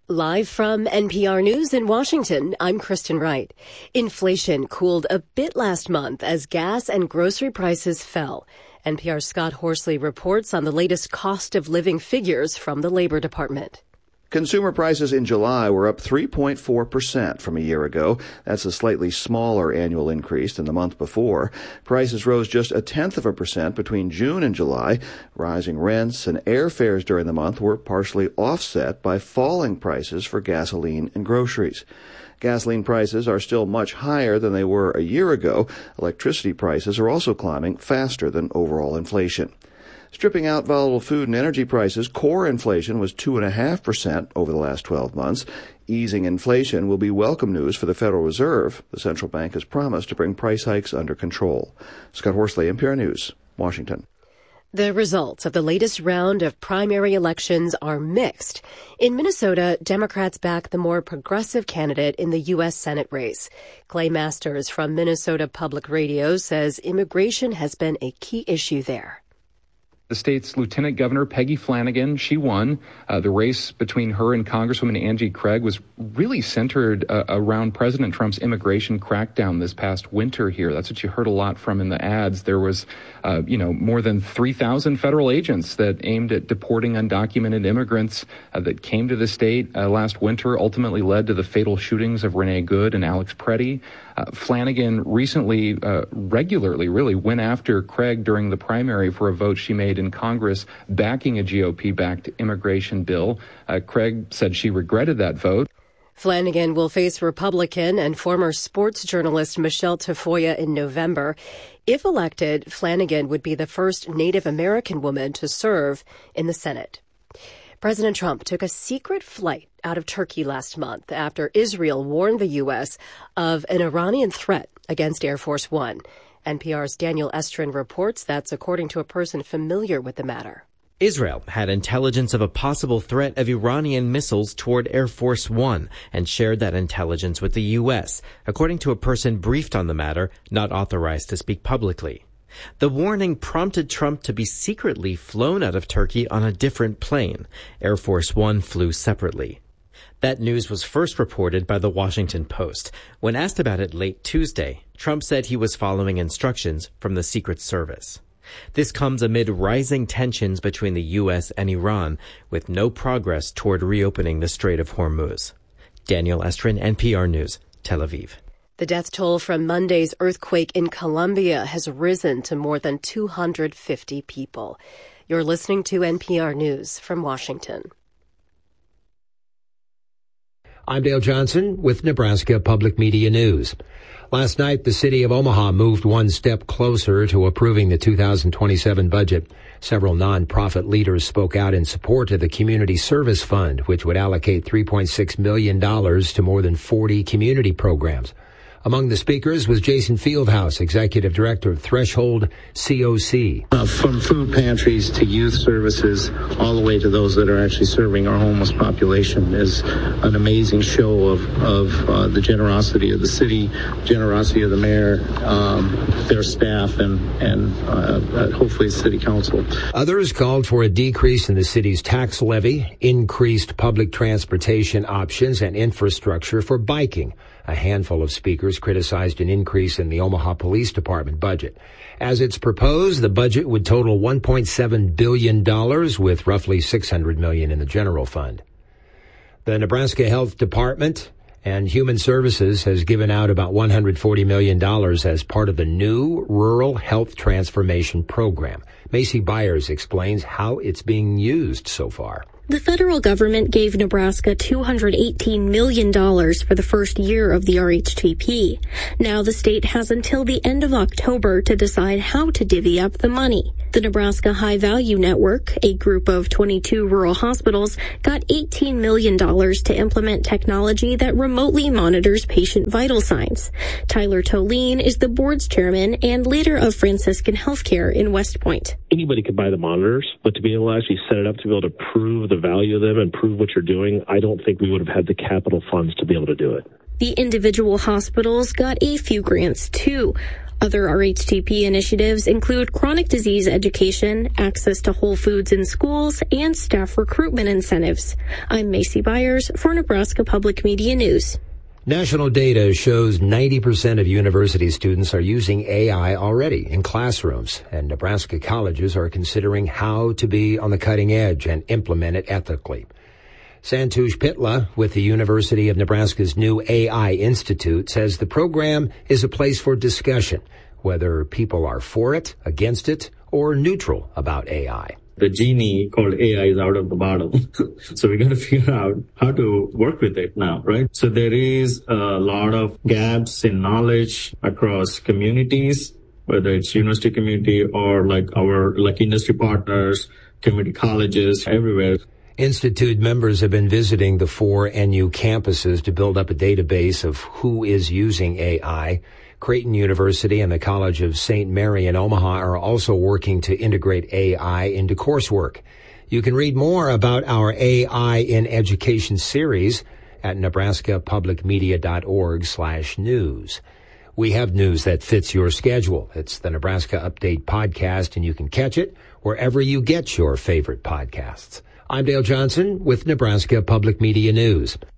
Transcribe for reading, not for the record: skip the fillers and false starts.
Live from NPR News in Washington, I'm Kristen Wright. Inflation cooled a bit last month as gas and grocery prices fell. NPR's Scott Horsley reports on the latest cost of living figures from the Labor Department. Consumer prices in July were up 3.4% from a year ago. That's a slightly smaller annual increase than the month before. Prices rose just 0.1% between June and July. Rising rents and airfares during the month were partially offset by falling prices for gasoline and groceries. Gasoline prices are still much higher than they were a year ago. Electricity prices are also climbing faster than overall inflation. Stripping out volatile food and energy prices, core inflation was 2.5% over the last 12 months. Easing inflation will be welcome news for the Federal Reserve. The central bank has promised to bring price hikes under control. Scott Horsley, NPR News, Washington. The results of the latest round of primary elections are mixed. In Minnesota, Democrats back the more progressive candidate in the U.S. Senate race. Clay Masters from Minnesota Public Radio says immigration has been a key issue there. The state's Lieutenant Governor, Peggy Flanagan, she won. The race between her and Congresswoman Angie Craig was really centered around President Trump's immigration crackdown this past winter here. That's what you heard a lot from in the ads. There was, more than 3,000 federal agents that aimed at deporting undocumented immigrants that came to the state last winter, ultimately led to the fatal shootings of Renee Good and Alex Preddy. Flanagan recently regularly really went after Craig during the primary for a vote she made in Congress backing a GOP-backed immigration bill. Craig said she regretted that vote. Flanagan will face Republican and former sports journalist Michelle Tafoya in November. If elected, Flanagan would be the first Native American woman to serve in the Senate. President Trump took a secret flight out of Turkey last month after Israel warned the U.S. of an Iranian threat against Air Force One. NPR's Daniel Estrin reports that's according to a person familiar with the matter. Israel had intelligence of a possible threat of Iranian missiles toward Air Force One and shared that intelligence with the U.S., according to a person briefed on the matter, not authorized to speak publicly. The warning prompted Trump to be secretly flown out of Turkey on a different plane. Air Force One flew separately. That news was first reported by the Washington Post. When asked about it late Tuesday, Trump said he was following instructions from the Secret Service. This comes amid rising tensions between the U.S. and Iran, with no progress toward reopening the Strait of Hormuz. Daniel Estrin, NPR News, Tel Aviv. The death toll from Monday's earthquake in Colombia has risen to more than 250 people. You're listening to NPR News from Washington. I'm Dale Johnson with Nebraska Public Media News. Last night, the city of Omaha moved one step closer to approving the 2027 budget. Several nonprofit leaders spoke out in support of the Community Service Fund, which would allocate $3.6 million to more than 40 community programs. Among the speakers was Jason Fieldhouse, Executive Director of Threshold COC. From food pantries to youth services, all the way to those that are actually serving our homeless population is an amazing show of the generosity of the city, generosity of the mayor, their staff, and hopefully the city council. Others called for a decrease in the city's tax levy, increased public transportation options, and infrastructure for biking. A handful of speakers criticized an increase in the Omaha Police Department budget. As it's proposed, the budget would total $1.7 billion with roughly $600 million in the general fund. The Nebraska Health Department and Human Services has given out about $140 million as part of the new Rural Health Transformation Program. Macy Byers explains how it's being used so far. The federal government gave Nebraska $218 million for the first year of the RHTP. Now the state has until the end of October to decide how to divvy up the money. The Nebraska High Value Network, a group of 22 rural hospitals, got $18 million to implement technology that remotely monitors patient vital signs. Tyler Toline is the board's chairman and leader of Franciscan Healthcare in West Point. Anybody could buy the monitors, but to be able to actually set it up to be able to prove the value of them and prove what you're doing, I don't think we would have had the capital funds to be able to do it. The individual hospitals got a few grants, too. Other RHTP initiatives include chronic disease education, access to whole foods in schools, and staff recruitment incentives. I'm Macy Byers for Nebraska Public Media News. National data shows 90% of university students are using AI already in classrooms, and Nebraska colleges are considering how to be on the cutting edge and implement it ethically. Santush Pitla with the University of Nebraska's new AI Institute says the program is a place for discussion, whether people are for it, against it, or neutral about AI. The genie called AI is out of the bottle. So we got to figure out how to work with it now, right? So there is a lot of gaps in knowledge across communities, whether it's university community or like our industry partners, community colleges, everywhere. Institute members have been visiting the 4 NU campuses to build up a database of who is using AI. Creighton University and the College of St. Mary in Omaha are also working to integrate AI into coursework. You can read more about our AI in Education series at nebraskapublicmedia.org/news. We have news that fits your schedule. It's the Nebraska Update podcast, and you can catch it wherever you get your favorite podcasts. I'm Dale Johnson with Nebraska Public Media News.